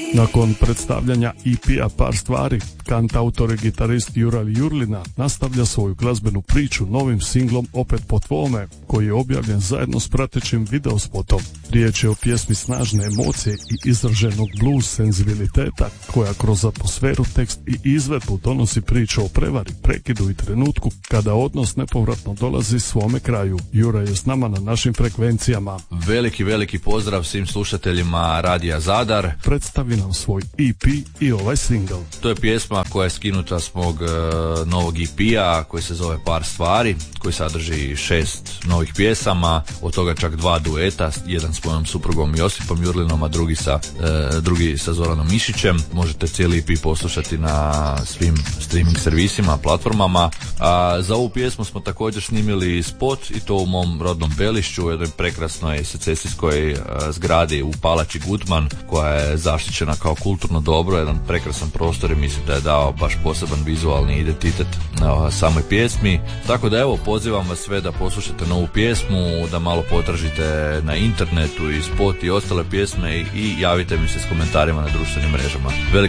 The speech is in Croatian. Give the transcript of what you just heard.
Nakon predstavljanja EP-a Par stvari, kantautor i gitarist Juraj Jurlina nastavlja svoju glazbenu priču novim singlom Opet po tvome, koji je objavljen zajedno s pratećim videospotom. Riječ je o pjesmi snažne emocije i izraženog blues senzibiliteta, koja kroz atmosferu, tekst i izvedbu donosi priču o prevari, prekidu i trenutku kada odnos nepovratno dolazi svome kraju. Juraj je s nama na našim frekvencijama. Veliki pozdrav svim slušateljima Radija Zadar. Predstavi nam svoj EP i ovaj single. To je pjesma koja je skinuta s mog novog EP-a koji se zove Par stvari, koji sadrži 6 novih pjesama, od toga čak 2 dueta, jedan s mojom suprugom Josipom Jurlinom, a drugi sa Zoranom Mišićem. Možete cijeli EP poslušati na svim streaming servisima, platformama. A za ovu pjesmu smo također snimili spot i to u mom rodnom Belišću, u jednoj prekrasnoj secesijskoj zgradi u Palači Gutman, koja je zaštićena kao kulturno dobro, jedan prekrasan prostor i mislim da je dao baš poseban vizualni identitet samoj pjesmi. Tako da evo, pozivam vas sve da poslušate novu pjesmu, da malo potražite na internetu i spot i ostale pjesme i javite mi se s komentarima na društvenim mrežama.